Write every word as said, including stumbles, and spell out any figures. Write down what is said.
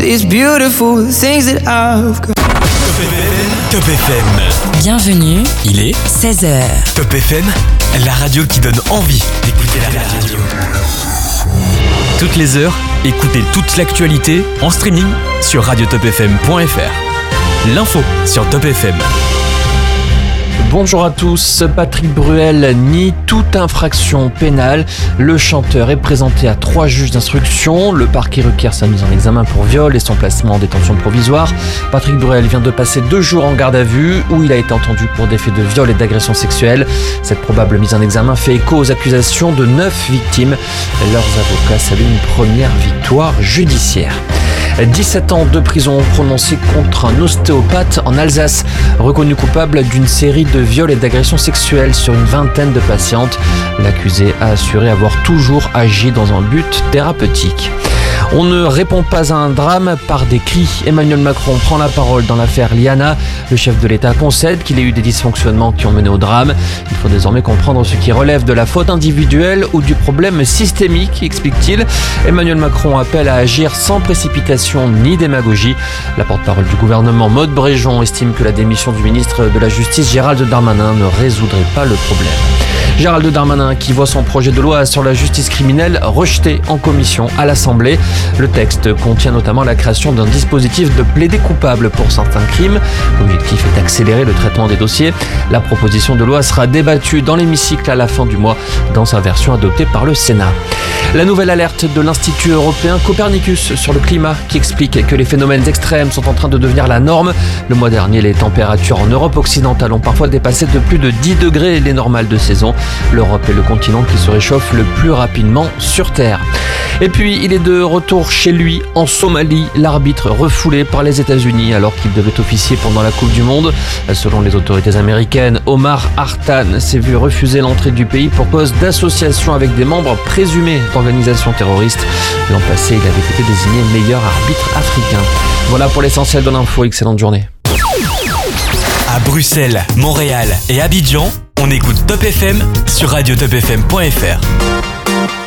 these beautiful things that I've got. Top F M. Bienvenue, Il est seize heures. Top F M, la radio qui donne envie d'écouter la radio. Toutes les heures, écoutez toute l'actualité en streaming sur radio top f m point f r. L'info sur Top F M. Bonjour à tous, Patrick Bruel nie toute infraction pénale. Le chanteur est présenté à trois juges d'instruction. Le parquet requiert sa mise en examen pour viol et son placement en détention provisoire. Patrick Bruel vient de passer deux jours en garde à vue où il a été entendu pour des faits de viol et d'agression sexuelle. Cette probable mise en examen fait écho aux accusations de neuf victimes. Leurs avocats saluent une première victoire judiciaire. dix-sept ans de prison prononcés contre un ostéopathe en Alsace, reconnu coupable d'une série de viols et d'agressions sexuelles sur une vingtaine de patientes. L'accusé a assuré avoir toujours agi dans un but thérapeutique. On ne répond pas à un drame par des cris. Emmanuel Macron prend la parole dans l'affaire Liana. Le chef de l'État concède qu'il y a eu des dysfonctionnements qui ont mené au drame. Il faut désormais comprendre ce qui relève de la faute individuelle ou du problème systémique, explique-t-il. Emmanuel Macron appelle à agir sans précipitation ni démagogie. La porte-parole du gouvernement, Maude Bréjon, estime que la démission du ministre de la Justice, Gérald Darmanin, ne résoudrait pas le problème. Gérald Darmanin qui voit son projet de loi sur la justice criminelle rejeté en commission à l'Assemblée. Le texte contient notamment la création d'un dispositif de plaidé coupable pour certains crimes. L'objectif est d'accélérer le traitement des dossiers. La proposition de loi sera débattue dans l'hémicycle à la fin du mois dans sa version adoptée par le Sénat. La nouvelle alerte de l'Institut européen Copernicus sur le climat qui explique que les phénomènes extrêmes sont en train de devenir la norme. Le mois dernier, les températures en Europe occidentale ont parfois dépassé de plus de dix degrés les normales de saison. L'Europe est le continent qui se réchauffe le plus rapidement sur Terre. Et puis, il est de retour chez lui en Somalie, l'arbitre refoulé par les États-Unis alors qu'il devait officier pendant la Coupe du Monde. Selon les autorités américaines, Omar Hartan s'est vu refuser l'entrée du pays pour cause d'association avec des membres présumés d'organisations terroristes. L'an passé, il avait été désigné meilleur arbitre africain. Voilà pour l'essentiel de l'info. Excellente journée. À Bruxelles, Montréal et Abidjan, on écoute Top F M sur radio top f m point f r.